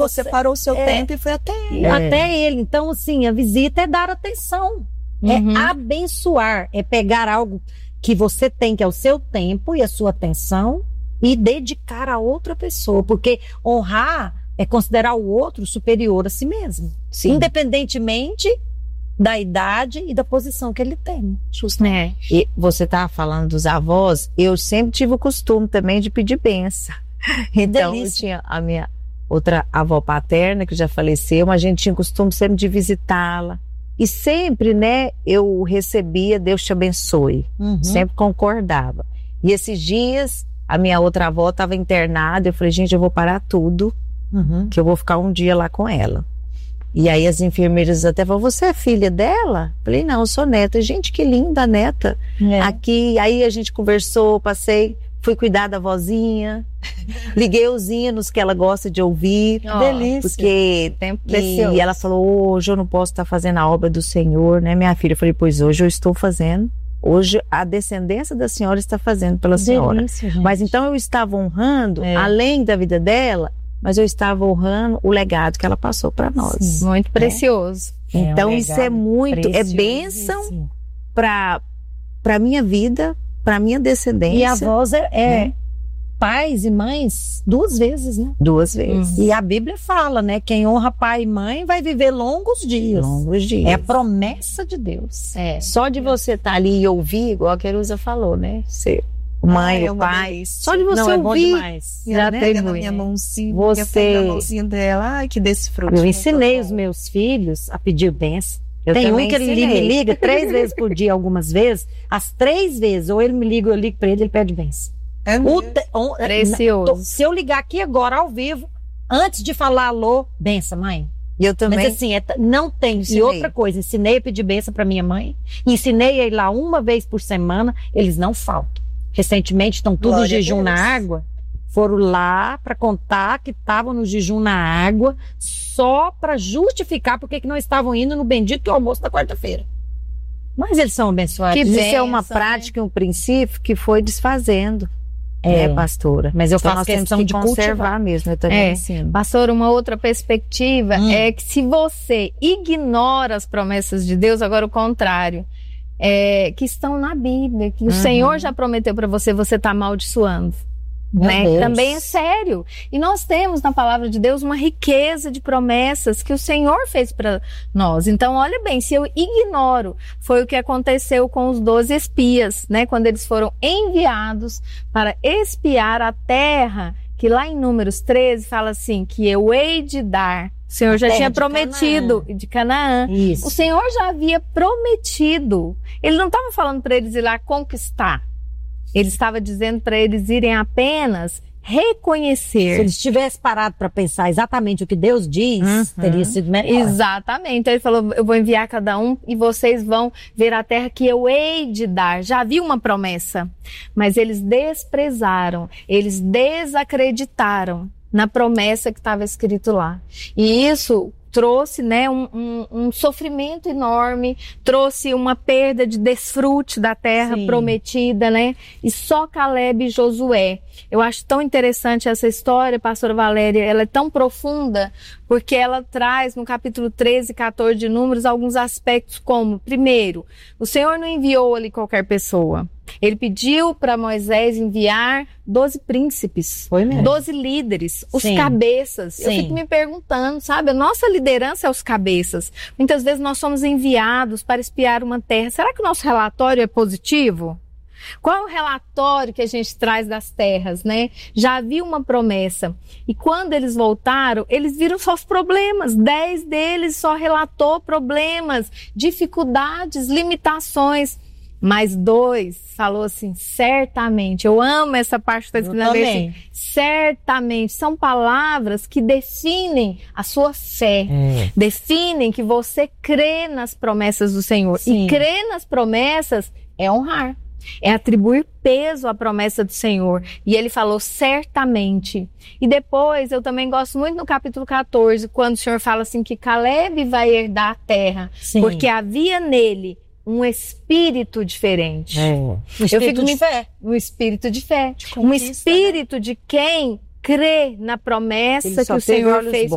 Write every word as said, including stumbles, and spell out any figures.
Você parou o seu é, tempo e foi até ele. É. Até ele. Então, assim, a visita é dar atenção. Uhum. É abençoar. É pegar algo que você tem, que é o seu tempo e a sua atenção, e dedicar a outra pessoa. Porque honrar é considerar o outro superior a si mesmo. Sim. Independentemente da idade e da posição que ele tem. É. E você estava falando dos avós, eu sempre tive o costume também de pedir bênção. Então, eu tinha a minha outra avó paterna, que já faleceu, mas a gente tinha o costume sempre de visitá-la. E sempre, né, eu recebia, Deus te abençoe. Uhum. Sempre concordava. E esses dias, a minha outra avó estava internada, eu falei, gente, eu vou parar tudo, uhum. que eu vou ficar um dia lá com ela. E aí as enfermeiras até falaram, você é filha dela? Falei, não, eu sou neta. Gente, que linda a neta. É. Aqui, aí a gente conversou, passei, fui cuidar da vozinha, liguei os hinos que ela gosta de ouvir. Oh, delícia. Porque tempo precioso. E ela falou, hoje eu não posso estar fazendo a obra do Senhor, né, minha filha? Eu falei, pois hoje eu estou fazendo. Hoje a descendência da senhora está fazendo pela senhora. Delícia, gente. Mas então eu estava honrando, é. além da vida dela, mas eu estava honrando o legado que ela passou para nós. Sim, muito é. precioso. É então um isso é muito, é bênção para para minha vida, para minha descendência. E avós é, é né? pais e mães duas vezes, né? Duas vezes. Uhum. E a Bíblia fala, né? Quem honra pai e mãe vai viver longos dias. Longos dias. É a promessa de Deus. É. Só de você estar tá ali e ouvir, igual a Querusa falou, né? Você mãe, ah, o pai, só de você não, ouvir, é bom demais. já né? tem na muito. minha mãozinha, você... na mãozinha dela, ai que desfrute. Eu ensinei os meus filhos a pedir bênção. Eu tem um que ele ensinei. me liga três vezes por dia, algumas vezes, as três vezes, ou ele me liga, eu ligo pra ele, ele pede bênção. É o te, on, Precioso. Na, se eu ligar aqui agora ao vivo, antes de falar alô, benção, mãe. E eu também. Mas assim, é, não tem. Ensinei. E outra coisa, ensinei a pedir bênção pra minha mãe, ensinei a ir lá uma vez por semana, eles não faltam. Recentemente estão tudo em jejum na água. Foram lá para contar que estavam no jejum na água só para justificar porque que não estavam indo no bendito almoço da quarta-feira. Mas eles são abençoados. Que isso benção, é uma né? prática e um princípio que foi desfazendo. É, né, pastora? Mas eu então faço questão que de conservar cultivar. mesmo. Eu também é. ensino. Pastora, uma outra perspectiva hum. é que se você ignora as promessas de Deus, agora o contrário. É, que estão na Bíblia, que uhum. o Senhor já prometeu para você, você está amaldiçoando. Né? Também é sério. E nós temos na palavra de Deus uma riqueza de promessas que o Senhor fez para nós. Então, olha bem, se eu ignoro, foi o que aconteceu com os doze espias, né? Quando eles foram enviados para espiar a terra, que lá em Números treze fala assim, que eu hei de dar. O Senhor já tinha prometido de Canaã. Isso. O Senhor já havia prometido. Ele não estava falando para eles ir lá conquistar. Ele estava dizendo para eles irem apenas reconhecer. Se eles tivessem parado para pensar exatamente o que Deus diz, uhum. teria sido melhor. Exatamente. Então ele falou, eu vou enviar cada um e vocês vão ver a terra que eu hei de dar. Já havia uma promessa, mas eles desprezaram, eles desacreditaram na promessa que estava escrito lá. E isso trouxe, né, um, um, um sofrimento enorme, trouxe uma perda de desfrute da terra Sim. prometida, né? E só Caleb e Josué. Eu acho tão interessante essa história, pastora Valéria, ela é tão profunda, porque ela traz no capítulo treze, quatorze de Números alguns aspectos como, primeiro, o Senhor não enviou ali qualquer pessoa. Ele pediu para Moisés enviar doze príncipes, Foi mesmo. doze líderes, os Sim. cabeças. Sim. Eu fico me perguntando, sabe? A nossa liderança é os cabeças. Muitas vezes nós somos enviados para espiar uma terra. Será que o nosso relatório é positivo? Qual é o relatório que a gente traz das terras, né? Já havia uma promessa. E quando eles voltaram, eles viram só os problemas. Dez deles só relatou problemas, dificuldades, limitações. Mas dois falou assim, certamente. Eu amo essa parte que está escrita na Bíblia. Certamente. São palavras que definem a sua fé. É. Definem que você crê nas promessas do Senhor. Sim. E crer nas promessas é honrar. É atribuir peso à promessa do Senhor. E ele falou certamente. E depois, eu também gosto muito no capítulo quatorze, quando o Senhor fala assim que Caleb vai herdar a terra. Sim. Porque havia nele um espírito diferente. É. Um espírito eu fico de me... fé. Um espírito de fé. De um espírito né? de quem crê na promessa Ele que o Senhor fez